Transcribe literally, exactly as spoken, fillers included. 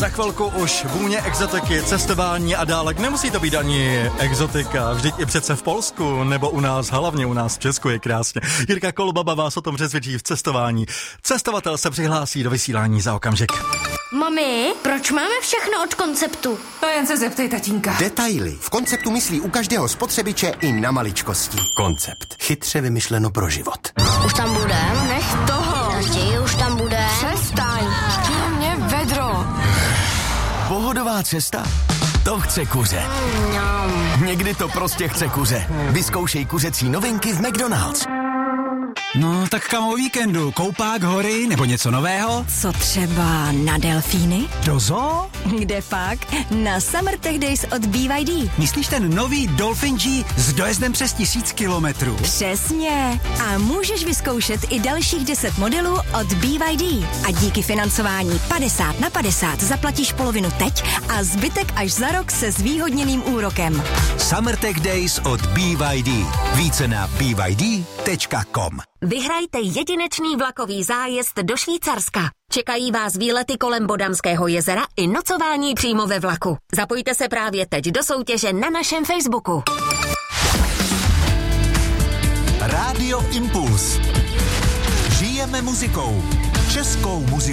Za chvilku už vůně exotiky, cestování a dálek. Nemusí to být ani exotika, vždyť i přece v Polsku nebo u nás, hlavně u nás v Česku je krásně. Jirka Kolbaba vás o tom přesvědčí v cestování. Cestovatel se přihlásí do vysílání za okamžik. Mami, proč máme všechno od Konceptu? To jen se zeptej, tatínka. Detaily. V Konceptu myslí u každého spotřebiče i na maličkosti. Koncept. Chytře vymyšleno pro život. Už tam bude? Nech toho. Tati, už tam bude. Přestaň. Na mě vedro. Pohodová cesta? To chce kuře. Mm, Někdy to prostě chce kuře. Vyzkoušej kuřecí novinky v McDonald's. No, tak kam o víkendu? Koupák, hory nebo něco nového? Co třeba na delfíny? Do zoo? Kde pak? Na Summer Tech Days od B Y D. Myslíš ten nový Dolphin G s dojezdem přes tisíc kilometrů? Přesně. A můžeš vyzkoušet i dalších deset modelů od B Y D. A díky financování padesát na padesát zaplatíš polovinu teď a zbytek až za rok se zvýhodněným úrokem. Summer Tech Days od B Y D. Více na b y d tečka com. Vyhrajte jedinečný vlakový zájezd do Švýcarska. Čekají vás výlety kolem Bodamského jezera i nocování přímo ve vlaku. Zapojte se právě teď do soutěže na našem Facebooku. Rádio Impuls. Žijeme muzikou. Českou muzikou.